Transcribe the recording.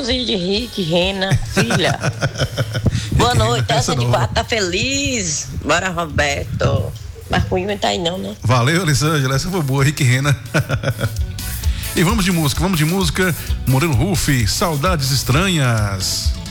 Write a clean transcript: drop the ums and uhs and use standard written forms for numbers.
igualzinho de Rick Rena, filha. Boa noite, essa de quarta tá feliz. Bora, Roberto. Mas ruim não tá aí não, né? Valeu, Elisângela, essa foi boa, Rick Rena. E vamos de música. Murilo Huff, Saudades Estranhas.